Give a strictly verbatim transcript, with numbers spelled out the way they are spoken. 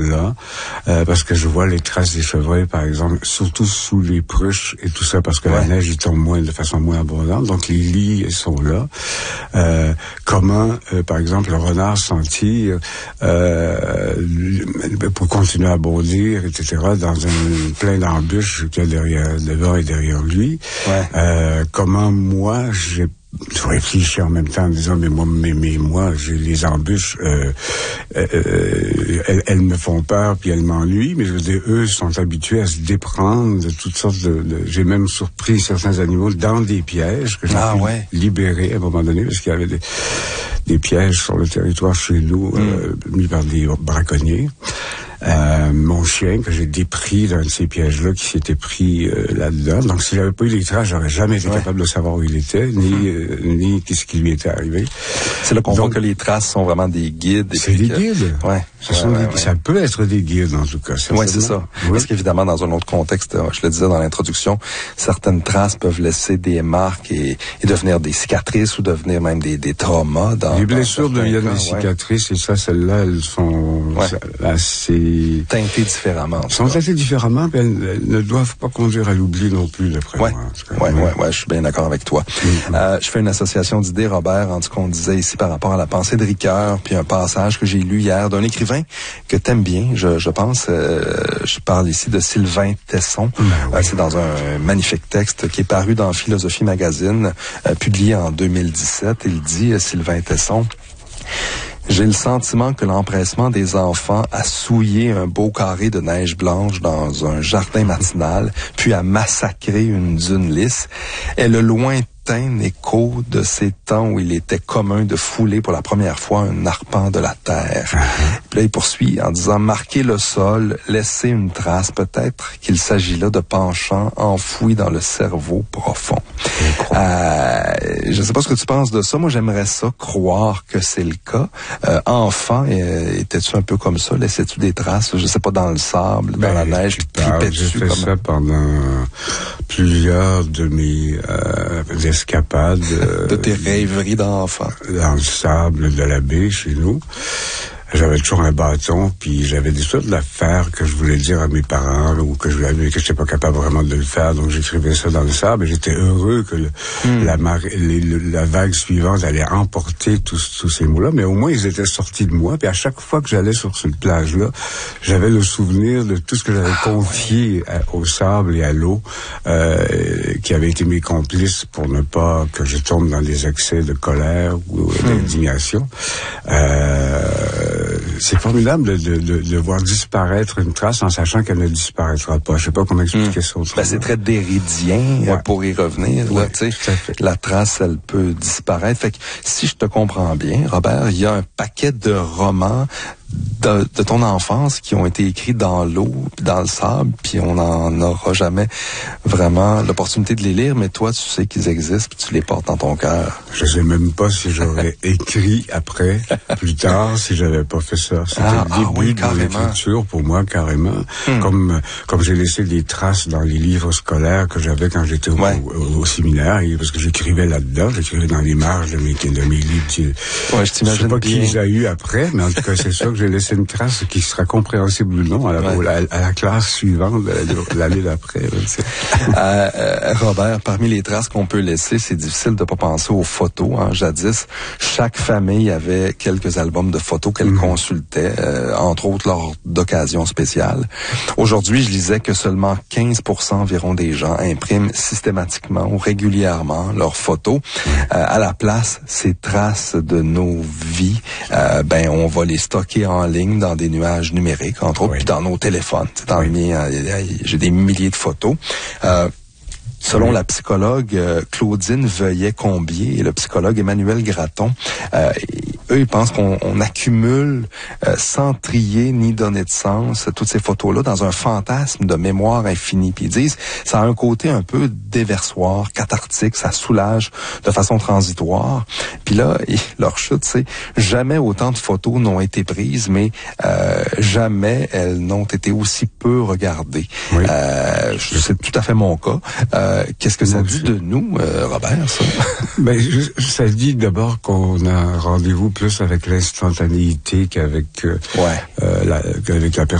là, euh, parce que je vois les traces des chevreuils, par exemple, surtout sous les pruches et tout ça, parce que ouais. la neige, il tombe moins, de façon moins abondante, donc les lits sont là. Euh, comment, euh, par exemple, le renard sentier, euh, pour continuer à bondir, et cetera, dans un plein d'embûches qu'il y a derrière, devant et derrière lui. Ouais. Euh, comment moi, j'ai je réfléchis en même temps en disant mais moi mais, mais moi j'ai les embûches euh, euh, elles, elles me font peur puis elles m'ennuient, mais je veux dire eux sont habitués à se déprendre de toutes sortes de, de j'ai même surpris certains animaux dans des pièges que j'ai ah, pu ouais. libérer à un moment donné parce qu'il y avait des, des pièges sur le territoire chez nous mm. euh, mis par des braconniers. Euh, mon chien que j'ai dépris d'un de ces pièges-là qui s'était pris euh, là-dedans. Donc, si j'avais pas eu les traces, j'aurais jamais été ouais. capable de savoir où il était, ni euh, ni qu'est-ce qui lui était arrivé. C'est là qu'on Donc, voit que les traces sont vraiment des guides. C'est des que... guides. Ouais. Ce ouais, sont ouais, des... ouais. Ça peut être des guides en tout cas. Oui, c'est ça. Oui. Parce qu'évidemment, dans un autre contexte, je le disais dans l'introduction, certaines traces peuvent laisser des marques et, et devenir des cicatrices ou devenir même des, des traumas. Dans, les blessures deviennent cas, des cicatrices ouais. et ça, celles-là, elles sont ouais. assez teintées différemment. Elles sont teintées différemment, mais elles, elles ne doivent pas conduire à l'oubli non plus, d'après ouais. moi. Oui, ouais, ouais, ouais, je suis bien d'accord avec toi. Mm-hmm. Euh, je fais une association d'idées, Robert, en tout cas, on disait ici par rapport à la pensée de Ricoeur, puis un passage que j'ai lu hier d'un écrivain que t'aimes bien, je, je pense. Euh, je parle ici de Sylvain Tesson. Ben oui. euh, c'est dans un magnifique texte qui est paru dans Philosophie Magazine, euh, publié en deux mille dix-sept. Il dit, euh, Sylvain Tesson, « J'ai le sentiment que l'empressement des enfants à souiller un beau carré de neige blanche dans un jardin matinal, puis à massacrer une dune lisse, est le lointain écho de ces temps où il était commun de fouler pour la première fois un arpent de la terre. » Puis là, il poursuit en disant « Marquer le sol, laisser une trace, peut-être qu'il s'agit là de penchants enfouis dans le cerveau profond. » Euh, je ne sais pas ce que tu penses de ça. Moi, j'aimerais ça, croire que c'est le cas. Euh, enfant, euh, étais-tu un peu comme ça? Laissais-tu des traces, je sais pas, dans le sable, ben, dans la neige, tu tripais dessus? J'ai fait comme... ça pendant plusieurs de mes euh, escapades. Euh, de tes rêveries d'enfant. Dans le sable de la baie, chez nous. J'avais toujours un bâton, puis j'avais des sortes d'affaires que je voulais dire à mes parents, là, ou que je voulais, que j'étais pas capable vraiment de le faire, donc j'écrivais ça dans le sable, et j'étais heureux que le, mm. la, marée, les, le, la vague suivante allait emporter tous, tous ces mots-là, mais au moins ils étaient sortis de moi, puis à chaque fois que j'allais sur cette plage-là, j'avais le souvenir de tout ce que j'avais ah, confié ouais. à, au sable et à l'eau, euh, qui avaient été mes complices pour ne pas que je tombe dans des excès de colère ou mm. d'indignation. Euh, c'est formidable de, de, de, de voir disparaître une trace en sachant qu'elle ne disparaîtra pas. Je sais pas comment expliquer mmh. ça autrement. Ben, c'est très déridien ouais. pour y revenir. Ouais, là, tu sais, la trace, elle peut disparaître. Fait que si je te comprends bien, Robert, il y a un paquet de romans de, de ton enfance qui ont été écrits dans l'eau, dans le sable, puis on n'en aura jamais vraiment l'opportunité de les lire, mais toi, tu sais qu'ils existent, puis tu les portes dans ton cœur. Je sais même pas si j'aurais écrit après, plus tard, si j'avais pas fait ça. C'était ah, le début ah oui, de l'écriture pour moi, carrément. Hmm. Comme comme j'ai laissé des traces dans les livres scolaires que j'avais quand j'étais au, ouais. au, au séminaire, parce que j'écrivais là-dedans, j'écrivais dans les marges de mes, de mes livres. Ouais, je t'imagine sais pas bien. qui les a eu après, mais en tout cas, c'est ça que j'ai laissé une trace qui sera compréhensible ou non à la, ouais. à, à la classe suivante, de l'année d'après. euh, euh, Robert, parmi les traces qu'on peut laisser, c'est difficile de pas penser aux photos. Hein. Jadis, chaque famille avait quelques albums de photos qu'elle mmh. consultait, euh, entre autres lors d'occasions spéciales. Aujourd'hui, je lisais que seulement quinze pour cent environ des gens impriment systématiquement ou régulièrement leurs photos. Mmh. Euh, à la place, ces traces de nos vies, euh, ben on va les stocker en ligne dans des nuages numériques, entre autres, oui. puis dans nos téléphones. Dans oui. le mien, j'ai des milliers de photos. Euh, Selon oui. la psychologue euh, Claudine Veuillet-Combier et le psychologue Emmanuel Gratton, euh, eux, ils pensent qu'on on accumule euh, sans trier ni donner de sens toutes ces photos-là dans un fantasme de mémoire infinie. Puis ils disent, ça a un côté un peu déversoir, cathartique, ça soulage de façon transitoire. Puis là, leur chute, c'est jamais autant de photos n'ont été prises, mais euh, jamais elles n'ont été aussi peu regardées. Oui. Euh, c'est tout à fait mon cas. Euh, Qu'est-ce que ça dit de nous, euh, Robert, ça? Ben, je, ça dit d'abord qu'on a rendez-vous plus avec l'instantanéité qu'avec euh, ouais. euh, la, qu'avec la personne.